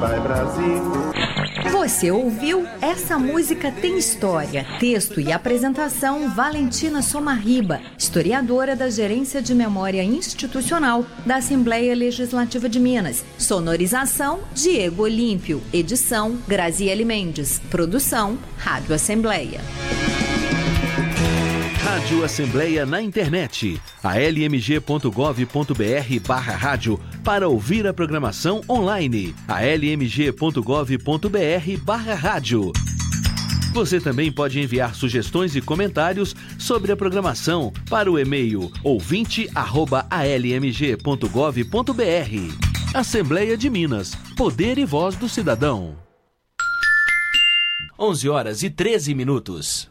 vai Brasil. Você ouviu Essa Música Tem História. Texto e apresentação Valentina Somarriba, historiadora da Gerência de Memória Institucional da Assembleia Legislativa de Minas. Sonorização Diego Olímpio. Edição Graziele Mendes. Produção Rádio Assembleia. Rádio Assembleia na internet, almg.gov.br/rádio para ouvir a programação online, almg.gov.br/rádio. Você também pode enviar sugestões e comentários sobre a programação para o e-mail ouvinte@almg.gov.br. Assembleia de Minas, Poder e Voz do Cidadão. 11h13.